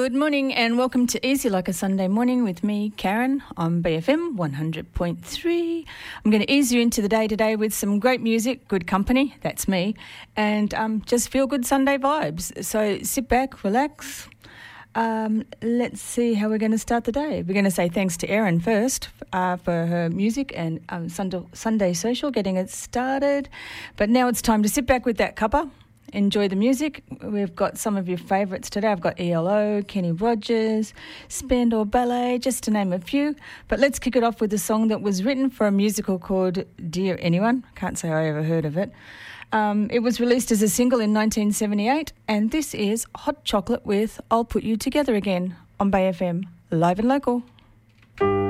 Good morning and welcome to Easy Like a Sunday Morning with me, Karen, on BFM 100.3. I'm going to ease you into the day today with some great music, good company, that's me, and just feel good Sunday vibes. So sit back, relax. Let's see how we're going to start the day. We're going to say thanks to Erin first for her music and Sunday Social, getting it started. But now it's time to sit back with that cuppa. Enjoy the music. We've got some of your favourites today. I've got ELO, Kenny Rogers, Spandau Ballet, just to name a few. But let's kick it off with a song that was written for a musical called Dear Anyone. Can't say I ever heard of it. It was released as a single in 1978, and this is Hot Chocolate with I'll Put You Together Again on Bay FM, live and local.